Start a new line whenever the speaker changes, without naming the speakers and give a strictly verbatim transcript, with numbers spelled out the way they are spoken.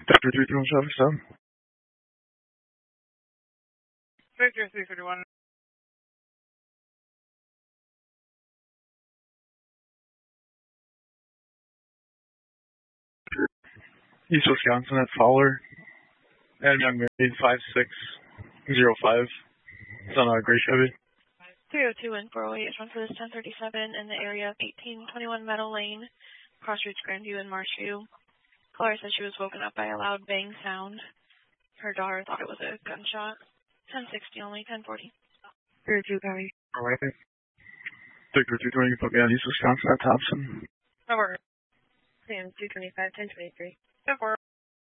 Doctor three three one traffic stop.
Victor three thirty-one.
East Wisconsin at Fowler. Adam Young Mary five six zero five. It's on a gray Chevy.
three oh two and four oh eight is run for this ten thirty-seven in the area of eighteen twenty-one Meadow Lane, Crossroads Grandview and Marshview. Caller said she was woken up by a loud bang sound. Her daughter thought it was a gunshot. ten sixty only, ten forty.
three oh two County.
Alright. Victor three twenty, put me on East Wisconsin at Thompson.
Over.
Sam two twenty-five, ten twenty-three.
Over.